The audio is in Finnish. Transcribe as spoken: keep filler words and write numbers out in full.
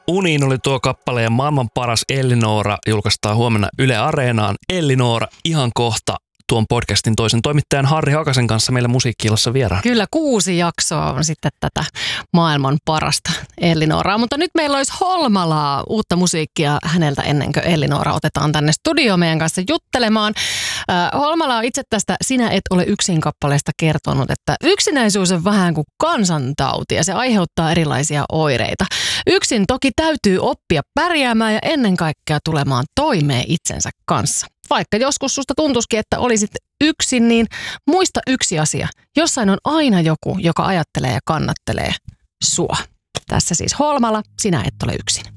Uniin oli tuo kappale ja maailman paras Ellinora julkaistaan huomenna Yle Areenaan. Ellinora ihan kohta tuon podcastin toisen toimittajan Harri Hakasen kanssa meillä Musiikki-illassa vieraan. Kyllä kuusi jaksoa on sitten tätä maailman parasta Ellinoraa, mutta nyt meillä olisi Holmalaa uutta musiikkia häneltä ennen kuin Ellinora otetaan tänne studioon meidän kanssa juttelemaan. Äh, Holmala on itse tästä Sinä et ole yksin kappaleesta kertonut, että yksinäisyys on vähän kuin kansantauti ja se aiheuttaa erilaisia oireita. Yksin toki täytyy oppia pärjäämään ja ennen kaikkea tulemaan toimeen itsensä kanssa. Vaikka joskus susta tuntuisikin, että olisit yksin, niin muista yksi asia. Jossain on aina joku, joka ajattelee ja kannattelee sua. Tässä siis Holmala, Sinä et ole yksin.